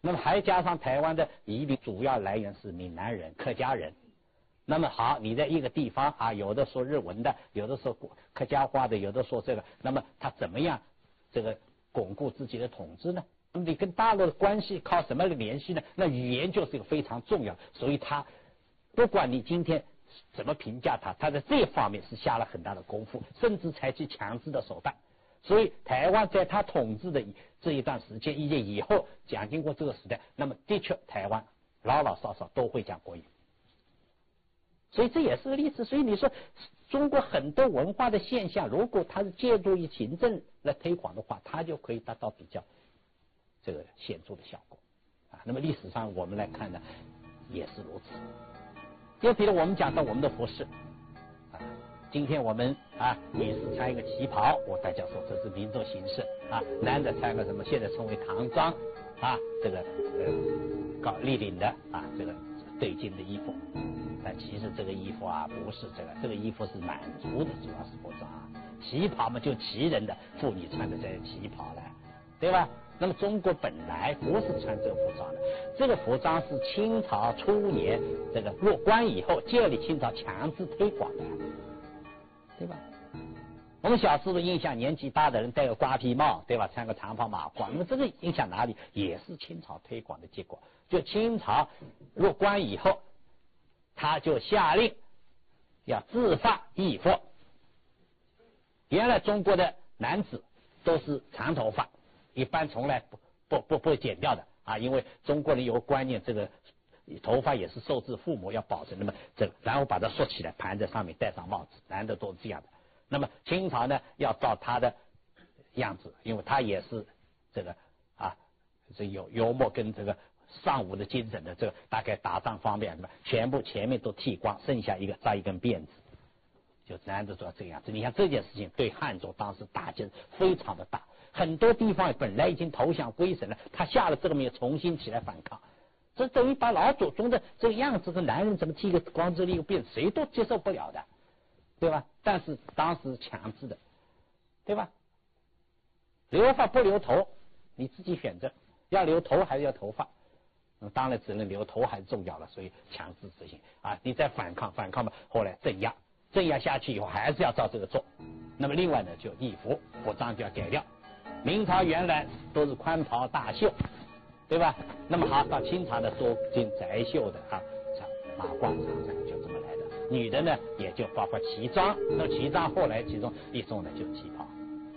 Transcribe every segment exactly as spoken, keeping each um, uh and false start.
那么还加上台湾的移民主要来源是闽南人、客家人。那么好，你在一个地方啊，有的说日文的，有的说客家话的，有的说这个，那么他怎么样这个巩固自己的统治呢？那么你跟大陆的关系靠什么联系呢？那语言就是一个非常重要，所以他不管你今天怎么评价他，他在这方面是下了很大的功夫，甚至采取强制的手段。所以台湾在他统治的这一段时间以及以后，讲经过这个时代，那么的确台湾老老少少都会讲国语。所以这也是个例子。所以你说中国很多文化的现象，如果它是借助于行政来推广的话，它就可以达到比较这个显著的效果啊。那么历史上我们来看呢，也是如此。就比如我们讲到我们的服饰啊，今天我们啊女士穿一个旗袍，我大家说这是民族形式啊，男的穿个什么现在称为唐装啊，这个呃高立领的啊，这个对襟的衣服。但其实这个衣服啊不是这个，这个衣服是满族的主要是服装啊，旗袍嘛就旗人的妇女穿的这旗袍了，对吧？那么中国本来不是穿这个服装的，这个服装是清朝初年这个入关以后，建立清朝强制推广的，对吧？我们小时候印象，年纪大的人戴个瓜皮帽，对吧？穿个长袍马褂，那么这个影响哪里？也是清朝推广的结果。就清朝入关以后，他就下令要自发易服。原来中国的男子都是长头发，一般从来不不不不会剪掉的啊，因为中国人有个观念，这个头发也是受制父母要保证，那么这个然后把它梳起来盘在上面，戴上帽子，男的都是这样的。那么清朝呢，要照他的样子，因为他也是这个啊，这有幽默跟这个尚武的精神的，这个大概打仗方面什么，全部前面都剃光，剩下一个扎一根辫子，就男的都要这个样子。你看这件事情对汉族当时打击非常的大，很多地方本来已经投降归省了，他下了这个命重新起来反抗，这等于把老祖宗的这个样子，这男人怎么剃个光直立一个辫子，谁都接受不了的，对吧？但是当时强制的，对吧？留发不留头，你自己选择，要留头还是要头发？那当然只能留头还是重要了，所以强制执行啊！你再反抗反抗嘛，后来镇压，镇压下去以后还是要照这个做。那么另外呢，就衣服服装就要改掉。明朝原来都是宽袍大袖，对吧？那么好，到清朝呢多进窄袖的啊，马褂长衫就这么来的。女的呢也就包括旗装，那旗装后来其中一种呢就旗袍。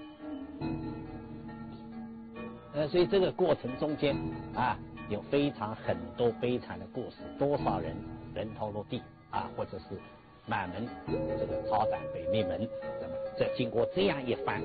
呃，所以这个过程中间啊，有非常很多悲惨的故事，多少人人头落地啊，或者是满门这个抄斩被灭门，那么这经过这样一番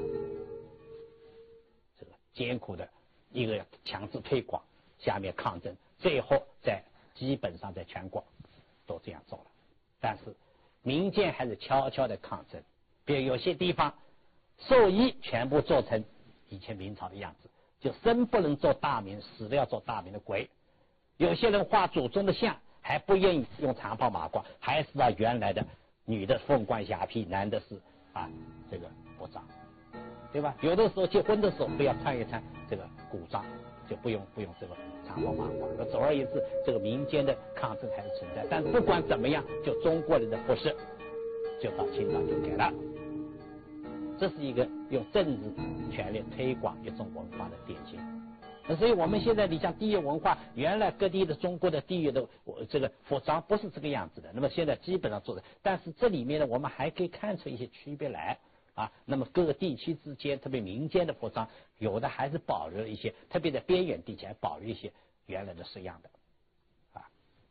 这个艰苦的一个强制推广，下面抗争，最后在基本上在全国都这样做了，但是民间还是悄悄的抗争，比如有些地方寿衣全部做成以前明朝的样子，就生不能做大明，死了要做大明的鬼。有些人画祖宗的像，还不愿意用长袍马褂，还是要原来的女的凤冠霞帔，男的是啊这个服装，对吧？有的时候结婚的时候都要穿一穿这个古装，就不用不用这个长袍马褂。总而言之，这个民间的抗争还是存在。但不管怎么样，就中国人的服饰，就到清朝就改了。这是一个用政治权力推广一种文化的典型。所以我们现在你像地域文化，原来各地的中国的地域的这个服装不是这个样子的，那么现在基本上做的，但是这里面呢，我们还可以看出一些区别来啊。那么各个地区之间，特别民间的服装，有的还是保留了一些，特别在边远地区还保留一些原来的式样的啊。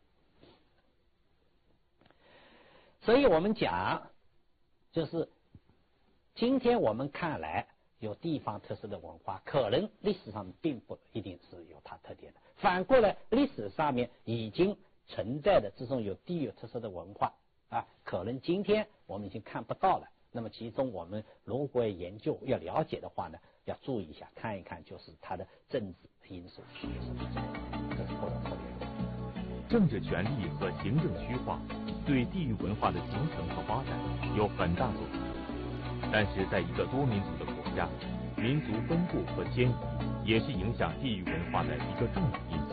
所以我们讲，就是今天我们看来有地方特色的文化，可能历史上并不一定是有它特点的。反过来，历史上面已经存在的这种有地域特色的文化啊，可能今天我们已经看不到了。那么其中我们如果要研究要了解的话呢，要注意一下，看一看就是它的政治因素也是比较，这是不容忽略的。 政治权力和行政虚化对地域文化的形成和发展有很大作用。但是在一个多民族的国家，民族分布和迁移也是影响地域文化的一个重要因素。